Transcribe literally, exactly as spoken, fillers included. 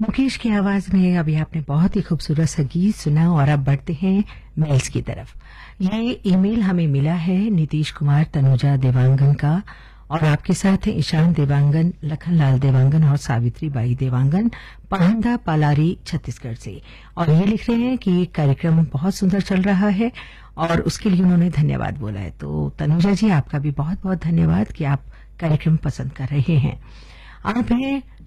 मुकेश की आवाज में अभी आपने बहुत ही खूबसूरत सा गीत सुना और अब बढ़ते हैं मेल्स की तरफ। ये ईमेल हमें मिला है नीतीश कुमार तनुजा देवांगन का, और आपके साथ हैं ईशान देवांगन, लखनलाल देवांगन और सावित्री बाई देवांगन, पाहंदा पालारी छत्तीसगढ़ से। और ये लिख रहे हैं कि कार्यक्रम बहुत सुंदर चल रहा है और उसके लिए उन्होंने धन्यवाद बोला है। तो तनुजा जी, आपका भी बहुत बहुत धन्यवाद कि आप कार्यक्रम पसंद कर रहे हैं। आप हैं